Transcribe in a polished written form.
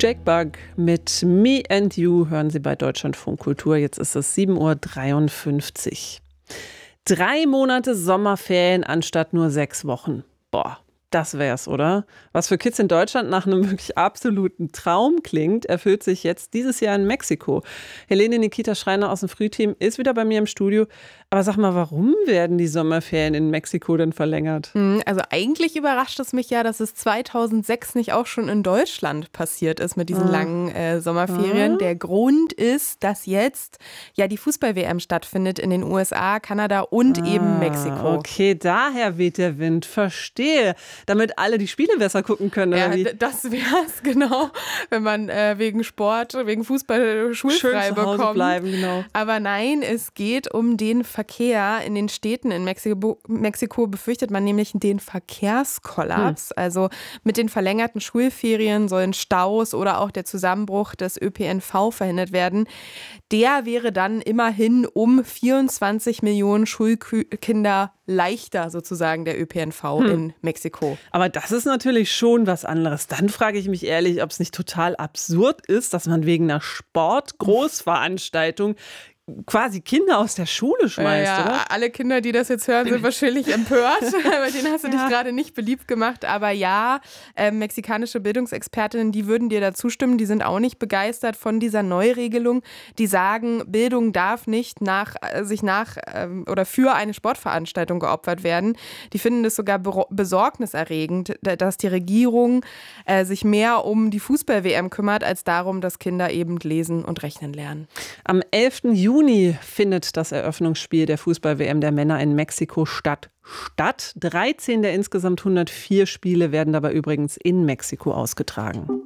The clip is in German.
Jake Bugg mit Me and You hören Sie bei Deutschlandfunk Kultur. Jetzt ist es 7:53 Uhr. 3 Monate Sommerferien anstatt nur 6 Wochen. Boah, das wär's, oder? Was für Kids in Deutschland nach einem wirklich absoluten Traum klingt, erfüllt sich jetzt dieses Jahr in Mexiko. Helene Nikita Schreiner aus dem Frühteam ist wieder bei mir im Studio. Aber sag mal, warum werden die Sommerferien in Mexiko denn verlängert? Also eigentlich überrascht es mich ja, dass es 2006 nicht auch schon in Deutschland passiert ist mit diesen langen Sommerferien. Der Grund ist, dass jetzt ja die Fußball-WM stattfindet in den USA, Kanada und eben Mexiko. Okay, daher weht der Wind. Verstehe. Damit alle die Spiele besser gucken können, oder wie? Das wär's, genau. Wenn man wegen Sport, wegen Fußball schulfrei Schön zu Hause bekommt. bleiben, genau. Aber nein, es geht um den Verkehr in den Städten in Mexiko befürchtet man nämlich den Verkehrskollaps. Also mit den verlängerten Schulferien sollen Staus oder auch der Zusammenbruch des ÖPNV verhindert werden. Der wäre dann immerhin um 24 Millionen Schulkinder leichter sozusagen, der ÖPNV in Mexiko. Aber das ist natürlich schon was anderes. Dann frage ich mich ehrlich, ob es nicht total absurd ist, dass man wegen einer Sportgroßveranstaltung quasi Kinder aus der Schule schmeißt, oder? Alle Kinder, die das jetzt hören, sind wahrscheinlich empört. Bei denen hast du dich gerade nicht beliebt gemacht. Aber ja, mexikanische Bildungsexpertinnen, die würden dir da zustimmen. Die sind auch nicht begeistert von dieser Neuregelung. Die sagen, Bildung darf nicht oder für eine Sportveranstaltung geopfert werden. Die finden es sogar besorgniserregend, dass die Regierung sich mehr um die Fußball-WM kümmert, als darum, dass Kinder eben lesen und rechnen lernen. Am 11. Juni findet das Eröffnungsspiel der Fußball-WM der Männer in Mexiko statt. 13 der insgesamt 104 Spiele werden dabei übrigens in Mexiko ausgetragen.